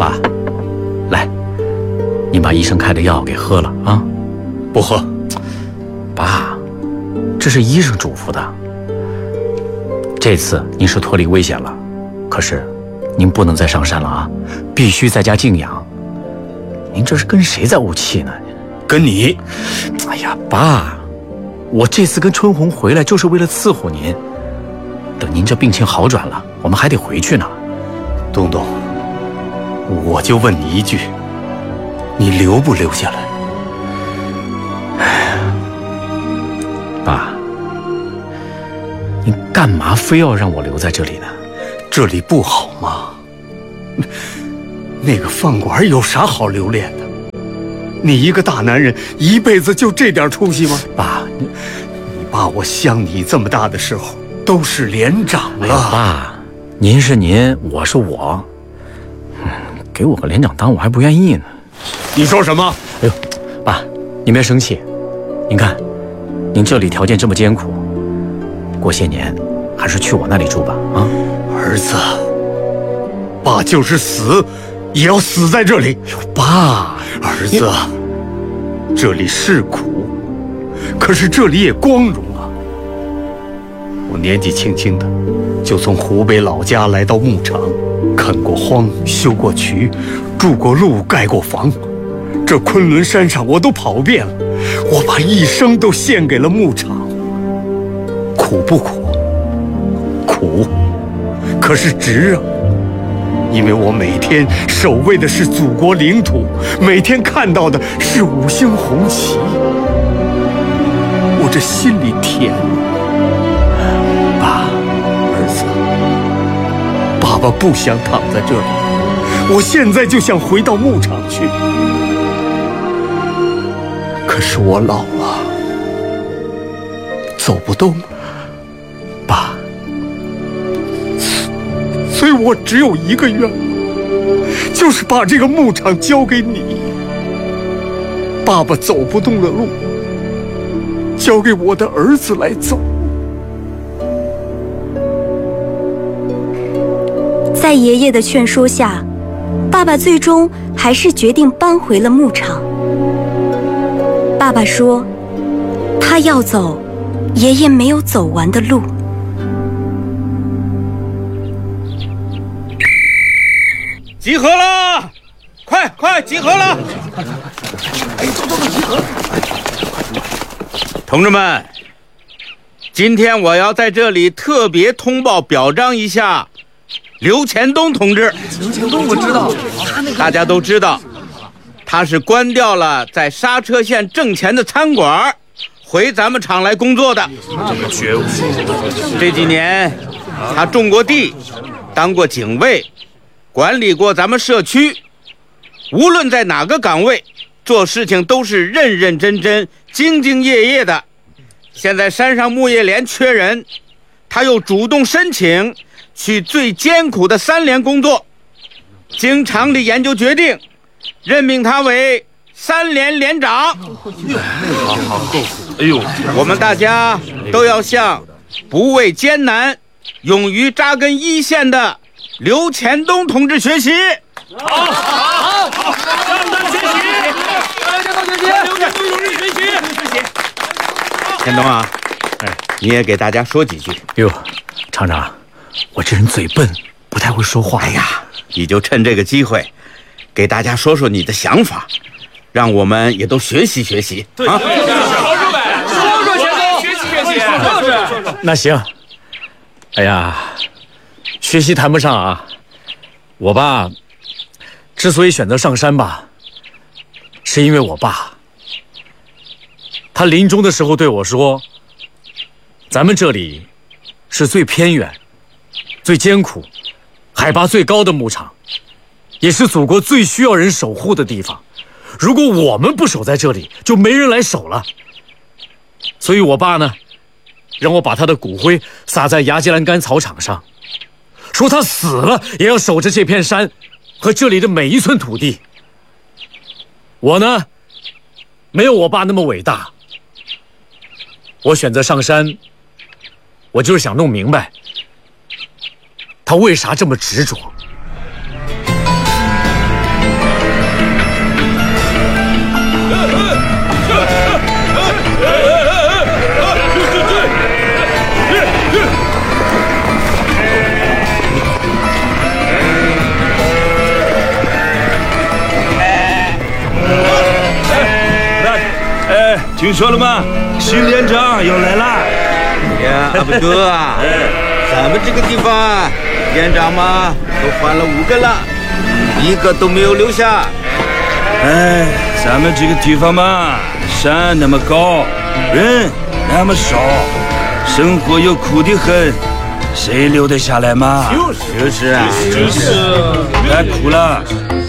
爸，来，你把医生开的药给喝了啊。 不喝。 爸，这是医生嘱咐的。这次您是脱离危险了，可是您不能再上山了啊，必须在家静养。您这是跟谁在怄气呢？ 跟你。 哎呀，爸，我这次跟春红回来就是为了伺候您。等您这病情好转了，我们还得回去呢。 东东，我就问你一句，你留不留下来？ 爸，你干嘛非要让我留在这里呢？ 这里不好吗？那个饭馆有啥好留恋的？你一个大男人，一辈子就这点出息吗？ 爸， 你爸我像你这么大的时候，都是连长了。 爸，您是您，我是我，给我个连长当我还不愿意呢。 你说什么？ 哎呦，爸，您别生气。您看，您这里条件这么艰苦，过些年还是去我那里住吧。啊， 儿子，爸就是死，也要死在这里。 爸， 儿子，这里是苦，可是这里也光荣啊。我年纪轻轻的，就从湖北老家来到牧场，垦过荒，修过渠，筑过路，盖过房，这昆仑山上我都跑遍了，我把一生都献给了牧场。苦不苦？苦，可是值啊！因为我每天守卫的是祖国领土，每天看到的是5星红旗，我这心里甜。爸，儿子，爸爸不想躺在这里，我现在就想回到牧场去。可是我老了，走不动了。爸，所以我只有一个愿望，就是把这个牧场交给你。爸爸走不动的路，交给我的儿子来走。 在爷爷的劝说下，爸爸最终还是决定搬回了牧场。爸爸说，他要走爷爷没有走完的路。 集合了，快集合了！ 哎，走，集合！ 同志们，今天我要在这里特别通报表彰一下刘前东同志。 刘前东我知道， 大家都知道，他是关掉了在刹车县挣钱的餐馆，回咱们厂来工作的。这几年，他种过地，当过警卫，管理过咱们社区，无论在哪个岗位，做事情都是认认真真、兢兢业业的。现在山上牧业连缺人，他又主动申请去最艰苦的3连工作。经厂里研究决定，任命他为3连连长。 哎呦， 我们大家都要向不畏艰难、勇于扎根一线的刘前东同志学习。 好，向他学习，向他学习，刘前东同志学习。 前东啊，你也给大家说几句。 哟，厂长，我这人嘴笨，不太会说话。 哎呀，你就趁这个机会，给大家说说你的想法，让我们也都学习学习。 对啊，说说前东，学习学习。 那行。哎呀，学习谈不上啊。我爸之所以选择上山吧，是因为我爸，他临终的时候对我说，咱们这里是最偏远、最艰苦、海拔最高的牧场，也是祖国最需要人守护的地方。如果我们不守在这里，就没人来守了。所以我爸呢，让我把他的骨灰撒在牙基栏杆草场上，说他死了也要守着这片山和这里的每一寸土地。我呢，没有我爸那么伟大。我选择上山，我就是想弄明白他为啥这么执着。 听说了吗？新连长要来了。 呀，阿不多啊，咱们这个地方啊，连长嘛都换了5个了，一个都没有留下。 哎，咱们这个地方嘛，山那么高，人那么少，生活又苦得很，谁留得下来嘛？ 就是啊， 别哭了。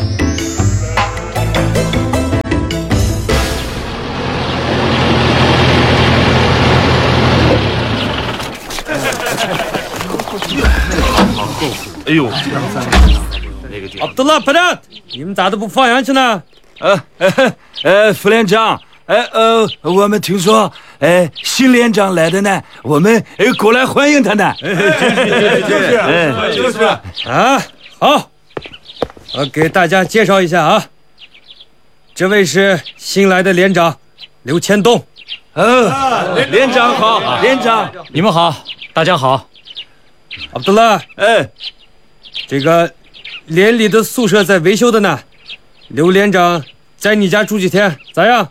哎呦， 阿卜杜拉·帕达，你们咋都不放羊去呢？ 副连长，我们听说，新连长来的呢，我们过来欢迎他呢。 就是啊，好，我给大家介绍一下啊，这位是新来的连长刘千栋。 连长好，连长， 你们好，大家好。 阿卜杜拉，这个连里的宿舍在维修的呢，刘连长在你家住几天，咋样？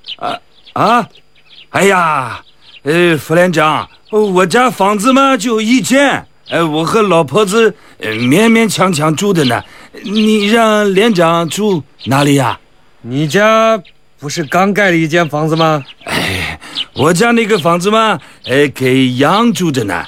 哎呀，副连长，我家房子嘛就1间，我和老婆子勉勉强强住的呢。你让连长住哪里呀？ 你家不是刚盖了1间房子吗？ 我家那个房子嘛，给羊住着呢。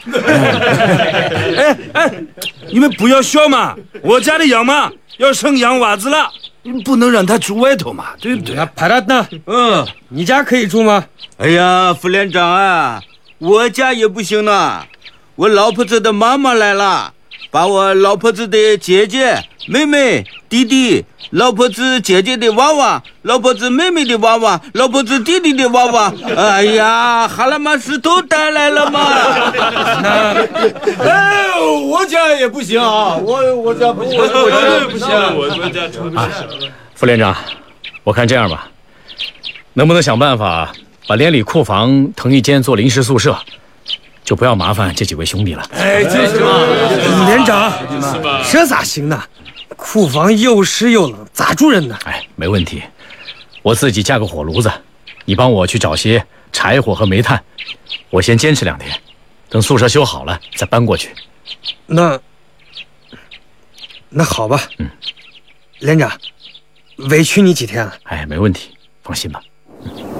你们不要笑嘛！我家的羊嘛要生羊娃子了，不能让它住外头嘛，对不对？ 那帕达呢？你家可以住吗？ 哎呀，副连长啊，我家也不行呢。我老婆子的妈妈来了，把我老婆子的姐姐、妹妹、弟弟、老婆子姐姐的娃娃、老婆子妹妹的娃娃、老婆子弟弟的娃娃，哎呀，哈拉马斯都带来了嘛。 我家也不行啊，我家不行，我家住不下。 副连长，我看这样吧，能不能想办法把连里库房腾一间做临时宿舍，就不要麻烦这几位兄弟了。 就是嘛，连长，这咋行呢？库房又湿又冷，咋住人呢？ 没问题，我自己架个火炉子，你帮我去找些柴火和煤炭，我先坚持2天，等宿舍修好了再搬过去。 那好吧，连长，委屈你几天了。 没问题，放心吧。